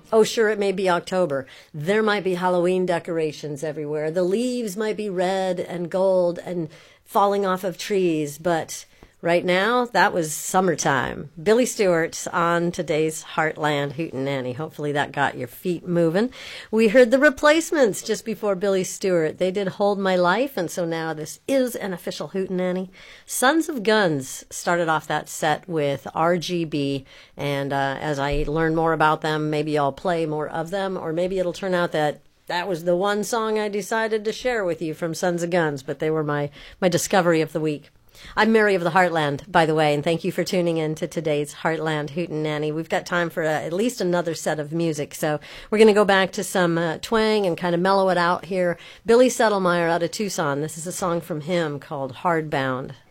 Oh, sure, it may be October. There might be Halloween decorations everywhere. The leaves might be red and gold and falling off of trees, but right now, that was summertime. Billy Stewart on today's Heartland Hootenanny. Hopefully that got your feet moving. We heard the Replacements just before Billy Stewart. They did Hold My Life, and so now this is an official Hootenanny. Sons of Guns started off that set with RGB, and as I learn more about them, maybe I'll play more of them, or maybe it'll turn out that was the one song I decided to share with you from Sons of Guns, but they were my discovery of the week. I'm Mary of the Heartland, by the way, and thank you for tuning in to today's Heartland Hootenanny. We've got time for at least another set of music, so we're going to go back to some twang and kind of mellow it out here. Billy Settlemyre out of Tucson. This is a song from him called Hardbound.